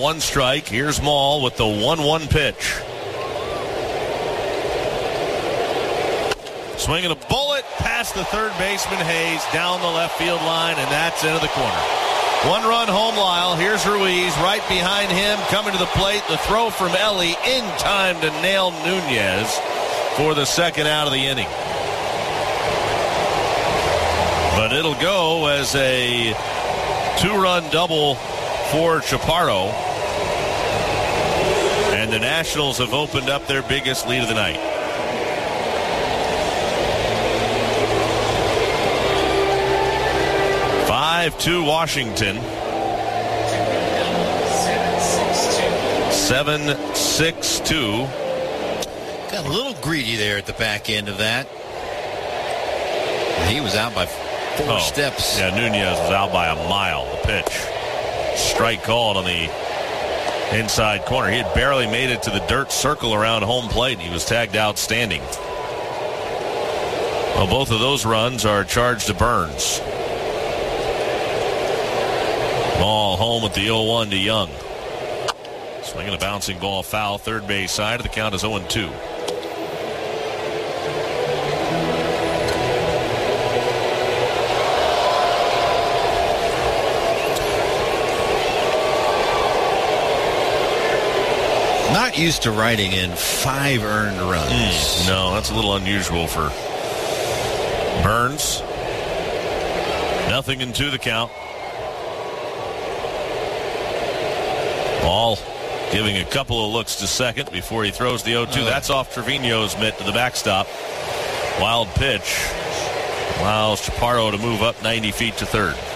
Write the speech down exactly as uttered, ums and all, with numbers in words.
one strike. Here's Maul with the one one pitch. Swinging a bullet past the third baseman Hayes down the left field line, and that's into the corner. One-run home Lyle. Here's Ruiz right behind him, coming to the plate. The throw from Ellie in time to nail Nunez for the second out of the inning. But it'll go as a two-run double for Chaparro. And the Nationals have opened up their biggest lead of the night. five two Washington. seven six two. Got a little greedy there at the back end of that. He was out by four oh, steps. Yeah, Nunez was out by a mile. The pitch. Strike called on the inside corner. He had barely made it to the dirt circle around home plate, and he was tagged outstanding. Well, both of those runs are charged to Burns. Ball home with the oh one to Young. Swinging a bouncing ball foul, third base side. The count is oh and two. Not used to riding in five earned runs. Mm, no, that's a little unusual for Burns. Nothing in two the count. Ball giving a couple of looks to second before he throws the oh two. Uh, That's off Trevino's mitt to the backstop. Wild pitch allows Chaparro to move up ninety feet to third.